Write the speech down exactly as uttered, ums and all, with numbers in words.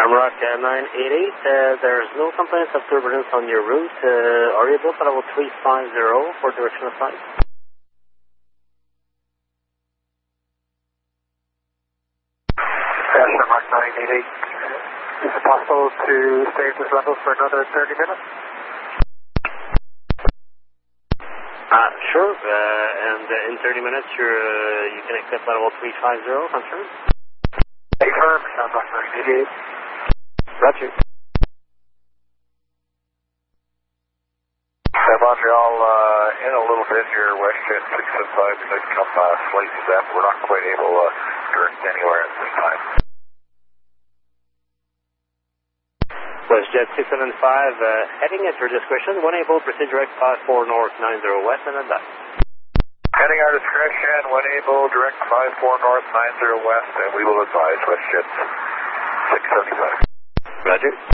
Shamrock uh, nine eight eight, uh, there's no complaints of turbulence on your route. Uh, are you able to level three five zero for direction of flight? Uh, Shamrock nine eight eight, is it possible to stay at this level for another thirty minutes? Uh, sure, uh, and uh, in thirty minutes you're, uh, you can accept level three five zero, confirm? Confirm, Shamrock nine eight eight. Roger. Uh, Montreal, uh, in a little bit here, WestJet six seven five, we'd like to come uh, slightly left. We're not quite able to uh, direct anywhere at this time. WestJet six seven five, uh, heading at your discretion, one able, proceed direct five four north nine zero west and then back. Heading our discretion, one able, direct five four north nine zero west, and we will advise WestJet six seven five. Roger.